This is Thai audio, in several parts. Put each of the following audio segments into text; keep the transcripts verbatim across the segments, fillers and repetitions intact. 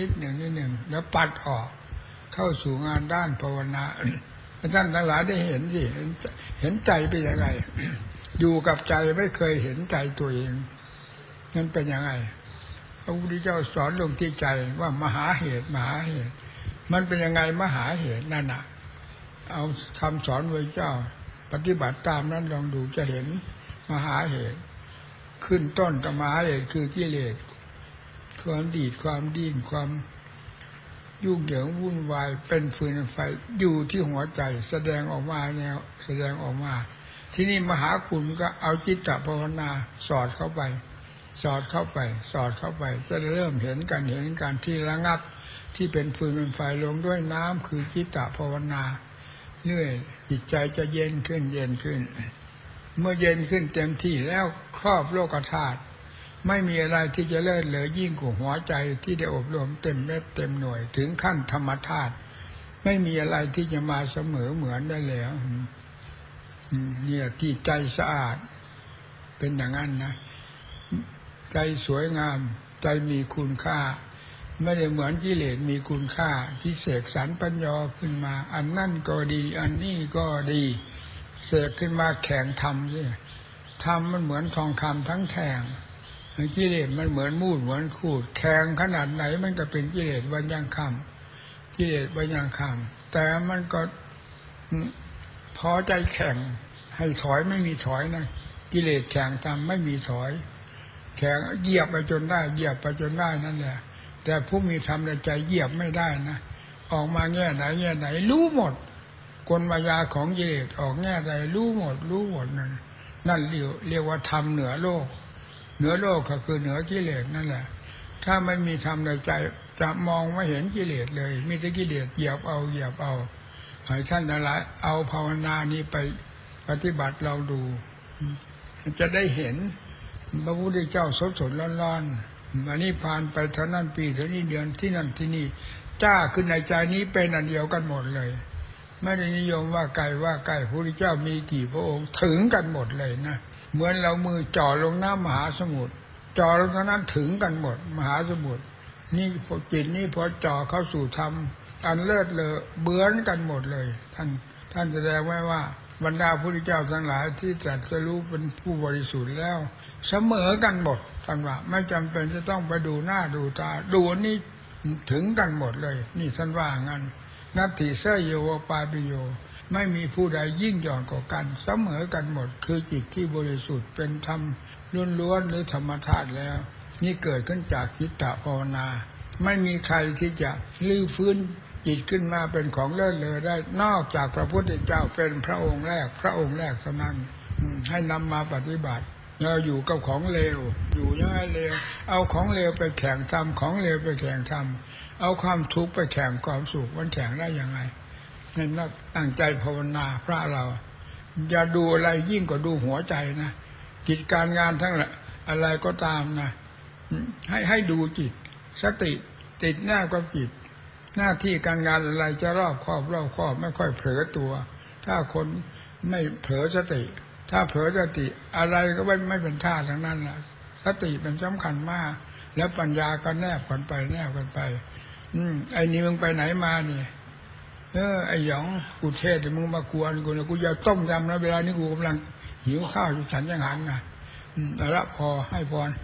นิดหนึ่งนิดหนึ่งแล้วปัดออกเข้าสู่งานด้านภาวนาท่านทั้งหลายได้เห็นสิเห็นใจเป็นยังไงอยู่กับใจไม่เคยเห็นใจตัวเองนั่นเป็นยังไงพระพุทธเจ้าสอนลงที่ใจว่ามหาเหตุมหาเหตุมันเป็นยังไงมหาเหตุนั่นน่ะเอาคำสอนพระเจ้าปฏิบัติตามนั้นลองดูจะเห็นมหาเหตุขึ้นต้นกับมหาเหตุคือกิเลสความดีดความดิ้นความยุ่งเหยิงวุ่นวายเป็นฟืนไฟอยู่ที่หัวใจแสดงออกมาแนวแสดงออกมาที่นี่มหาคุณก็เอาจิตตภาวนาสอดเข้าไปสอดเข้าไปสอดเข้าไปจะเริ่มเห็นกันเห็นกันที่ระงับที่เป็นฟืนเป็นไฟลงด้วยน้ำคือจิตตภาวนาเรื่อยจิตใจจะเย็นขึ้นเย็นขึ้นเมื่อเย็นขึ้นเต็มที่แล้วครอบโลกธาตุไม่มีอะไรที่จะเลิศเลอยิ่งกว่าหัวใจที่ได้อบรมเต็มเม็ดเต็มหน่วยถึงขั้นธรรมธาตุไม่มีอะไรที่จะมาเสมอเหมือนได้แล้วเนี่ยที่ใจสะอาดเป็นอย่างนั้นนะใจสวยงามใจมีคุณค่าไม่ได้เหมือนกิเลสมีคุณค่าที่เสกสรรปัญญาขึ้นมาอันนั่นก็ดีอันนี้ก็ดีเสกขึ้นมาแข่งทำสิทำมันเหมือนทองคำทั้งแท่งกิเลสมันเหมือนมูดเหมือนขูดแข่งขนาดไหนมันก็เป็นกิเลสวันยังคำกิเลสวันยังคำแต่มันก็พอใจแข่งให้ถอยไม่มีถอยนะกิเลสแข่งทำไม่มีถอยแข่งเหยียบไปจนได้เหยียบไปจนได้นั่นแหละแต่ผู้มีธรรมในใจเหยียบไม่ได้นะออกมาแง่ไหนแง่ไหนรู้หมดกลมายาของกิเลสออกแง่ใดรู้หมดรู้หมดนั่นนั่นเรียกเรียกว่าธรรมเหนือโลกเหนือโลกก็คือเหนือกิเลสนั่นแหละถ้าไม่มีธรรมในใจจะมองไม่เห็นกิเลสเลยมีแต่กิเลสเหยียบเอาเหยียบเอาให้ท่านทั้งหลายเอาภาวนานี้ไปปฏิบัติเราดูจะได้เห็นพระพุทธเจ้าสดสดร้อนๆอันนี้ผ่านไปเท่านั้นปีเท่านี้เดือนที่นั่นที่นี่จ้าขึ้นในใจนี้เป็นอันเดียวกันหมดเลยไม่ได้นิยมว่าไกลว่าใกล้พระพุทธเจ้ามีกี่พระองค์ถึงกันหมดเลยนะเหมือนเรามือจ่อลงน้ำมหาสมุทรจ่อลงเท่านั้นถึงกันหมดมหาสมุทรนี่พอจิตนี่พอจ่อเข้าสู่ธรรมอันเลิศเลอเบื้อนกันหมดเลยท่านท่านแสดงไว้ว่าบรรดาพระพุทธเจ้าทั้งหลายที่ตรัสรู้เป็นผู้บริสุทธิ์แล้วเสมอกันหมดท่านว่าไม่จำเป็นจะต้องไปดูหน้าดูตาดูนี่ถึงกันหมดเลยนี่ท่านว่างั้นนัตถิเสยโยวปาปิโยไม่มีผู้ใดยิ่งหย่อนกว่ากันเสมอกันหมดคือจิตที่บริสุทธิ์เป็นธรรมล้วนๆหรือธรรมธาตุแล้วนี่เกิดขึ้นจากจิตตภาวนาไม่มีใครที่จะลื้อฟื้นจิตขึ้นมาเป็นของเลิศเลอได้นอกจากพระพุทธเจ้าเป็นพระองค์แรกพระองค์แรกเท่านั้นให้นำมาปฏิบัติเราอยู่กับของเลวอยู่ยังไงเลวเอาของเลวไปแข่งทำของเลวไปแข่งทำเอาความทุกข์ไปแข่งความสุขมันแข่งได้ยังไงนั่นนักตั้งใจภาวนาพระเราอย่าดูอะไรยิ่งกว่าดูหัวใจนะกิจการงานทั้งอะไรก็ตามนะให้ให้ดูจิตสติติดหน้ากับจิตหน้าที่การงานอะไรจะรอบครอบรอบครอบไม่ค่อยเผลอตัวถ้าคนไม่เผลอสติถ้าเผลอสติอะไรก็ไม่ไม่เป็นท่าทั้งนั้นแหละสติเป็นสำคัญมากแล้วปัญญาก็แนบกันไปแนบกันไปอืมไอ้นี่มึงไปไหนมาเนี่ยเออไอ้หยองกูเทศมึงมากวนกูนะกูจะต้มยำนะเวลานี้กูกำลังหิวข้าวอยู่ฉันยังหันนะอืมแต่ละพอให้พร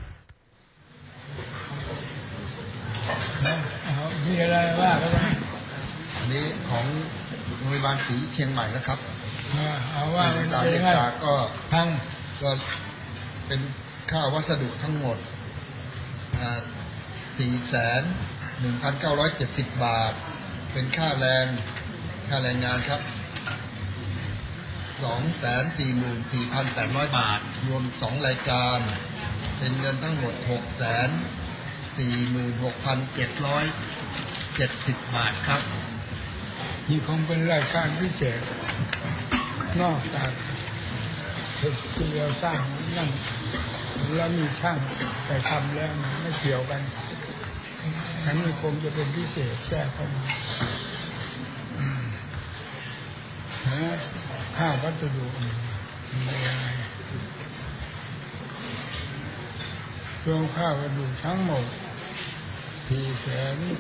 มีอะไรว่าก็ได้อันนี้ของโรงพยาบาลศรีเชียงใหม่นะครับเอาว่าตามเอกสารก็ทั้งก็เป็นค่าวัสดุทั้งหมดสี่แสนหนึ่งพันเก้าร้อยเจ็ดสิบบาทเป็นค่าแรงค่าแรงงานครับสองแสนสี่หมื่นสี่พันแปดร้อยบาทรวมสองรายการเป็นเงินทั้งหมดหกแสนสี่หมื่นหกพันเจ็ดร้อยเจ็ดสิบบาทครับนี่คงเป็นรายการพิเศษนอกจากที่เราสร้างนั่นแล้วมีช่างไปทำแล้วไม่เกี่ยวกันทั้งนี้คงจะเป็นพิเศษแทรกเข้ามาค่าวัสดุรวมค่าวัสดุทั้งหมดสี่แสน